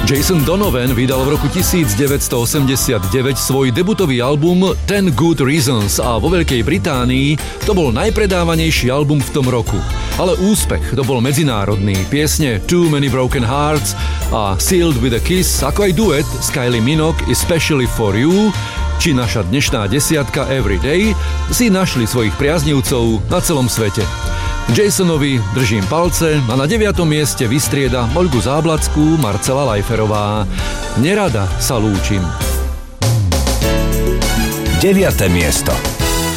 Jason Donovan vydal v roku 1989 svoj debutový album 10 Good Reasons a vo Veľkej Británii to bol najpredávanejší album v tom roku. Ale úspech to bol medzinárodný. Piesne Too Many Broken Hearts a Sealed with a Kiss, ako aj duet s Kylie Minogue Especially for You, či naša dnešná desiatka Everyday, si našli svojich priaznivcov na celom svete. Jasonovi držím palce a na 9. mieste vystrieda Olgu Záblackú Marcela Lajferová. Nerada sa lúčim. 9. miesto.